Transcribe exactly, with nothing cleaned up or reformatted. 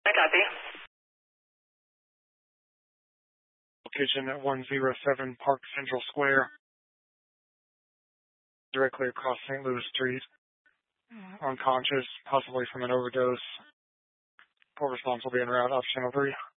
I copy. Location at one oh seven Park Central Square, directly across Saint Louis Street. Unconscious, possibly from an overdose. Full response will be en route, option channel three.